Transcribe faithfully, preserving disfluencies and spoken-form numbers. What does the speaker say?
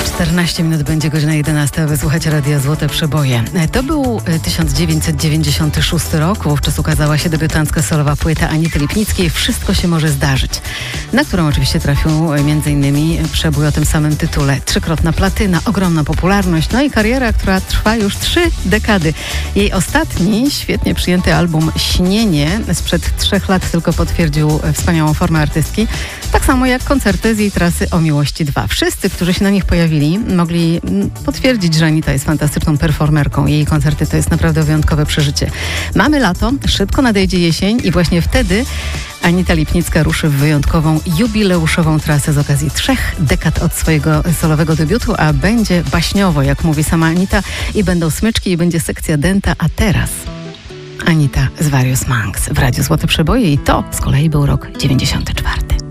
czternaście minut będzie godzina jedenasta, aby słuchać Radia Złote Przeboje. To był tysiąc dziewięćset dziewięćdziesiąty szósty rok, wówczas ukazała się debiutancka solowa płyta Anity Lipnickiej Wszystko się może zdarzyć, na którą oczywiście trafił m.in. przebój o tym samym tytule. Trzykrotna platyna, ogromna popularność, no i kariera, która trwa już trzy dekady. Jej ostatni, świetnie przyjęty album Śnienie sprzed trzech lat tylko potwierdził wspaniałą formę artystki, tak samo jak koncerty z jej trasy O Miłości dwa. Wszyscy, którzy się na nich pojawili, mogli potwierdzić, że Anita jest fantastyczną performerką. Jej koncerty to jest naprawdę wyjątkowe przeżycie. Mamy lato, szybko nadejdzie jesień i właśnie wtedy Anita Lipnicka ruszy w wyjątkową, jubileuszową trasę z okazji trzech dekad od swojego solowego debiutu, a będzie baśniowo, jak mówi sama Anita, i będą smyczki, i będzie sekcja denta, a teraz Anita z Various Monks w Radiu Złote Przeboje i to z kolei był rok dziewięćdziesiąty czwarty.